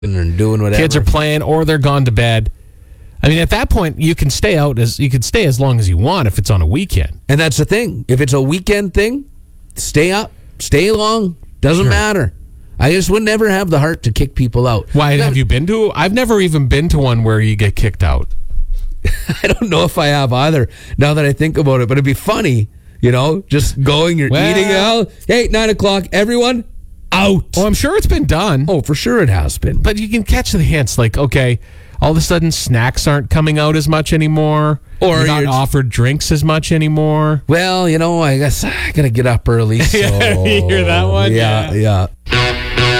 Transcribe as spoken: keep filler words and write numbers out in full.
and doing whatever. Kids are playing or they're gone to bed. I mean, at that point, you can stay out as you can stay as long as you want if it's on a weekend. And that's the thing. If it's a weekend thing, stay up, stay long. Doesn't Sure. matter. I just would never have the heart to kick people out. Why have you been to? I've never even been to one where you get kicked out. I don't know if I have either. Now that I think about it, but it'd be funny, you know, just going, you're Well- eating out. Hey, nine o'clock, everyone out. Oh, I'm sure it's been done. Oh, for sure it has been. But you can catch the hints. Like, okay, all of a sudden snacks aren't coming out as much anymore. Or you're not you're- offered drinks as much anymore. Well, you know, I guess I gotta get up early. So You hear that one? Yeah, yeah.